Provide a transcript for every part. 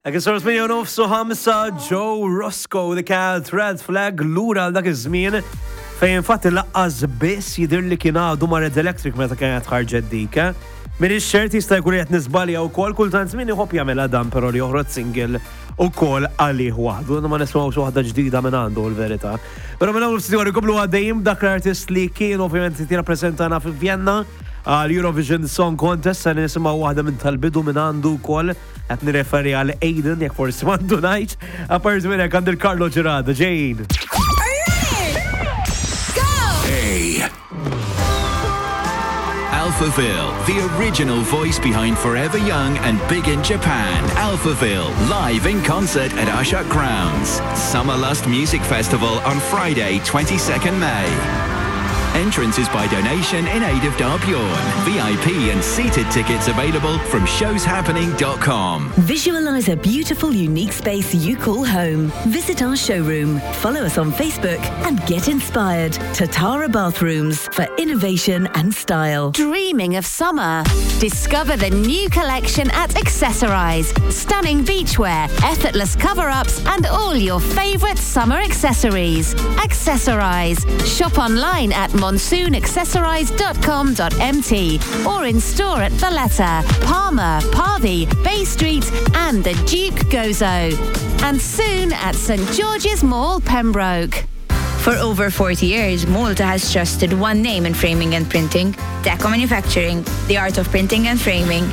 Dak is-sors minn nofsu ħamsa Joe Roscoe li kienet Red Flag lura għal dak iż-żmien fejn fatti laqqas biss jidir li kien għadu ma' Red Electric meta kienet ħarġet dik. Min ix-xert jista' jkun qed nisbalja wkoll kultant min iħobb jagħmel dan però li joħroġ single ukoll għalih waħdu. Ma nismgħux waħda ġdida minn għandu l-verità. Però minn hawn ftit jkomplu għaddejjin dak l-artist li kien ovvjament tirrappreżentana fi Vienna għal Eurovision Song Contest se nisimgħu waħda minn tal-bidu minn għandu wkoll qed nirreferi għal Aiden jekk forsi m'għandu ngħid. Apparti minn hekk għandi Carlo Gerardo Jane. Alphaville, the original voice behind Forever Young and Big in Japan. Alphaville, live in concert at Ashok Grounds. Summer Lust Music Festival on Friday, 22nd May. Entrance is by donation in aid of Darbjorn. VIP and seated tickets available from showshappening.com. Visualize a beautiful, unique space you call home. Visit our showroom, follow us on Facebook and get inspired. Tatara Bathrooms for innovation and style. Dreaming of summer? Discover the new collection at Accessorize. Stunning beachwear, effortless cover-ups and all your favorite summer accessories. Accessorize. Shop online at monsoon.accessorize.com.mt or in store at Valletta, Palmer, Parvey, Bay Street and the Duke Gozo. And soon at St George's Mall, Pembroke. For over 40 years, Malta has trusted one name in framing and printing, Deco Manufacturing, the art of printing and framing.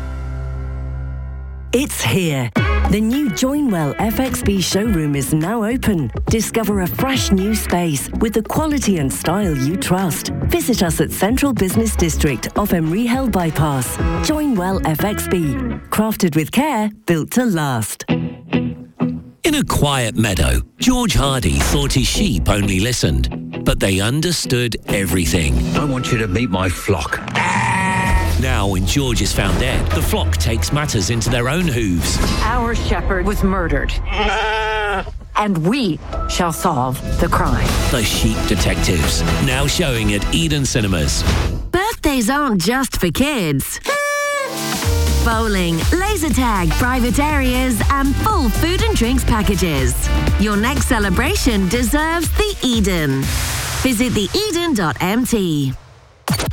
It's here. The new Joinwell FXB showroom is now open. Discover a fresh new space with the quality and style you trust. Visit us at Central Business District off Emery Hill Bypass. Joinwell FXB. Crafted with care, built to last. In a quiet meadow, George Hardy thought his sheep only listened, but they understood everything. I want you to meet my flock. Now, when George has found dead, the flock takes matters into their own hooves. Our shepherd was murdered. And we shall solve the crime. The Sheep Detectives, now showing at Eden Cinemas. Birthdays aren't just for kids. Bowling, laser tag, private areas and full food and drinks packages. Your next celebration deserves the Eden. Visit theeden.mt.